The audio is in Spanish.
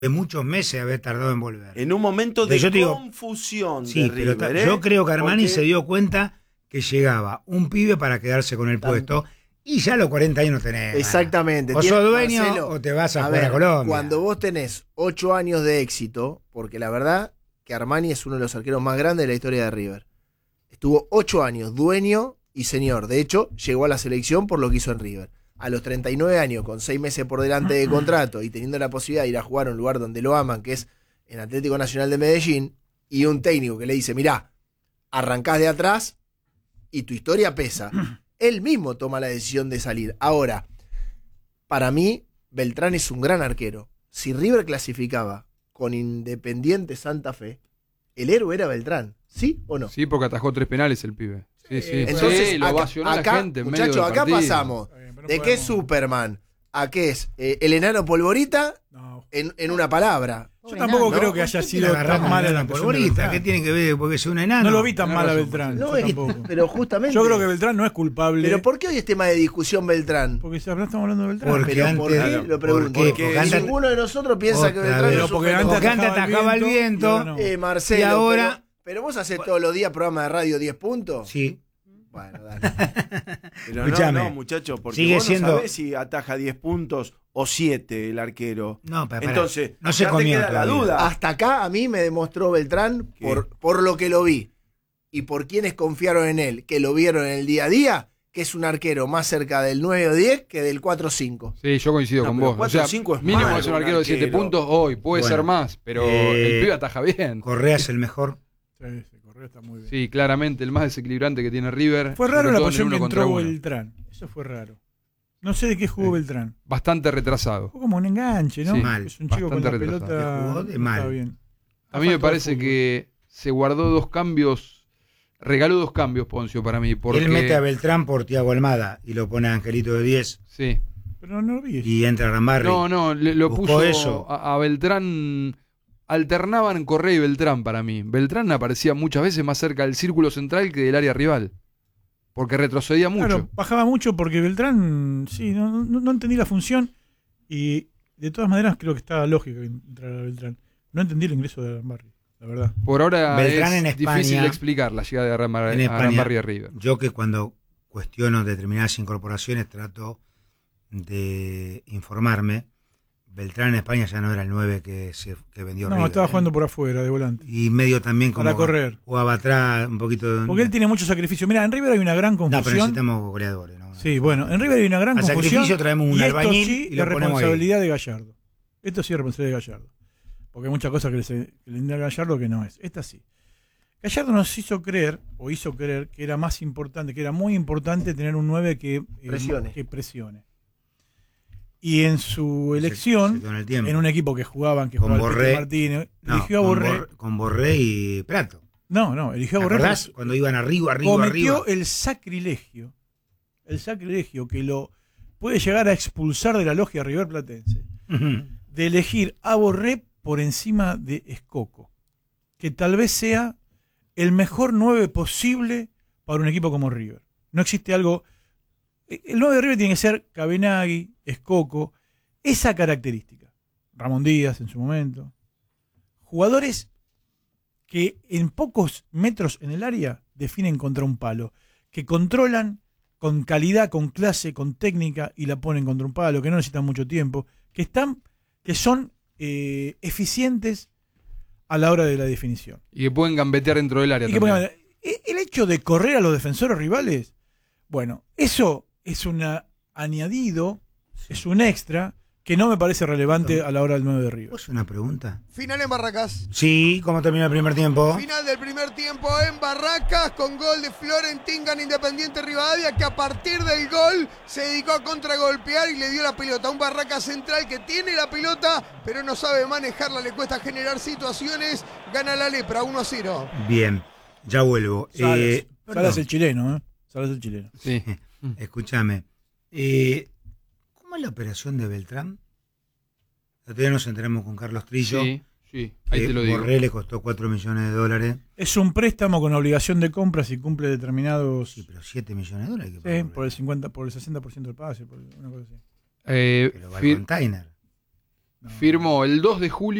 de muchos meses haber tardado en volver. En un momento de confusión sí, de River. Pero yo creo que Armani se dio cuenta que llegaba un pibe para quedarse con el puesto y ya a los 40 años no tenés. Exactamente. O sos dueño Marcelo, o te vas a jugar a Colombia. Cuando vos tenés 8 años de éxito, porque la verdad que Armani es uno de los arqueros más grandes de la historia de River. Estuvo 8 años, dueño y señor. De hecho, llegó a la selección por lo que hizo en River. A los 39 años, con 6 meses por delante de contrato y teniendo la posibilidad de ir a jugar a un lugar donde lo aman, que es en Atlético Nacional de Medellín, y un técnico que le dice, mirá, arrancás de atrás y tu historia pesa. Él mismo toma la decisión de salir. Ahora, para mí, Beltrán es un gran arquero. Si River clasificaba con Independiente Santa Fe, el héroe era Beltrán, ¿sí o no? Sí, porque atajó 3 penales el pibe. Sí, sí. Entonces, sí, lo ovacionó la gente en medio muchachos, del acá partido. pasamos de qué es Superman a qué es el enano polvorita en una palabra. Yo tampoco creo que haya sido tan mala la polvorita. ¿Qué tiene que ver? Porque es un enano. No lo vi tan mal a Beltrán. No, pero justamente. Yo creo que Beltrán no es culpable. ¿Pero por qué hoy es tema de discusión Beltrán? Porque estamos hablando de Beltrán. Porque antes, ¿por qué? Lo pregunto. Porque ninguno de nosotros piensa que Beltrán es porque antes atajaba el viento. Marcelo. Y ahora. Pero vos haces todos los días programa de radio 10 puntos. Sí. Bueno, dale. Pero Escuchame, no, muchacho, porque sigue vos no siendo... sabés si ataja 10 puntos o 7 el arquero. No, pero entonces, no se ya comió te queda la duda. Hasta acá a mí me demostró Beltrán, por lo que lo vi y por quienes confiaron en él, que lo vieron en el día a día, que es un arquero más cerca del 9 o 10 que del 4 o 5. Sí, yo coincido con vos. 4 o 5 es mínimo malo, es un arquero de 7 puntos hoy, puede ser más, pero el pibe ataja bien. Correa es el mejor. Sí, Correa está muy bien. Sí, claramente, el más desequilibrante que tiene River. Fue raro la posición que entró Beltrán. Eso fue raro. No sé de qué jugó Beltrán. Bastante retrasado. Jugó como un enganche, ¿no? Sí, mal. Es un chico con la retrasado. pelota. Jugó de mal. Está bien. A mí me parece que se guardó 2 cambios, regaló 2 cambios Poncio para mí. Porque... Él mete a Beltrán por Thiago Almada y lo pone a Angelito de 10. Sí. Pero no lo vi. Y entra Rambarri. No, lo Buscó puso eso. a Beltrán. Alternaban Correa y Beltrán para mí. Beltrán aparecía muchas veces más cerca del círculo central que del área rival. Porque retrocedía mucho. Claro, bajaba mucho porque Beltrán, sí, no entendí la función. Y de todas maneras creo que estaba lógico entrar a Beltrán. No entendí el ingreso de Rambarri, la verdad. Por ahora Beltrán es en España, difícil de explicar la llegada de Rambarri a River. Yo que cuando cuestiono determinadas incorporaciones trato de informarme. Beltrán en España ya no era el 9 que vendió River. No, estaba jugando por afuera, de volante. Y medio también como... Para correr. Jugaba atrás un poquito... Porque él tiene mucho sacrificio. Mira, en River hay una gran confusión. No, pero necesitamos goleadores, ¿no? Sí, bueno, en River hay una gran Al confusión. sacrificio traemos un y albañil esto sí y lo es ponemos responsabilidad de Gallardo. Esto sí es responsabilidad de Gallardo. Porque hay muchas cosas que le indica a Gallardo que no es. Esta sí. Gallardo nos hizo creer que era más importante, que era muy importante tener un 9 que presione. Y en su elección, en un equipo que jugaba Borré, Martínez, eligió a Borré. Con Borré y Prato. No, eligió a Borré. ¿Te acordás? Cuando iban arriba. Cometió el sacrilegio que lo puede llegar a expulsar de la logia riverplatense, de elegir a Borré por encima de Escoco, que tal vez sea el mejor 9 posible para un equipo como River. No existe algo... El 9 de River tiene que ser Cabenagui, Escoco, esa característica. Ramón Díaz en su momento. Jugadores que en pocos metros en el área definen contra un palo, que controlan con calidad, con clase, con técnica y la ponen contra un palo, que no necesitan mucho tiempo, que son eficientes a la hora de la definición. Y que pueden gambetear dentro del área también. El hecho de correr a los defensores rivales, bueno, eso es un añadido, es un extra que no me parece relevante a la hora del 9 de River. ¿Vos una pregunta? Final en Barracas. Sí, ¿cómo terminó el primer tiempo? Final del primer tiempo en Barracas con gol de Florentín Gana Independiente Rivadavia, que a partir del gol se dedicó a contragolpear y le dio la pelota a un Barracas central que tiene la pelota pero no sabe manejarla, le cuesta generar situaciones. Gana la Lepra 1-0. Bien, ya vuelvo. Salas el chileno, ¿eh? Salas el chileno. Sí. Escúchame. ¿Cómo es la operación de Beltrán? Todavía nos enteramos con Carlos Trillo. Sí, ahí te lo digo. Borré le costó $4 millones. Es un préstamo con obligación de compra si cumple determinados... Sí, pero $7 millones Sí, por el 60% del pase, por una cosa así. Pero va al container. No. firmó el 2 de julio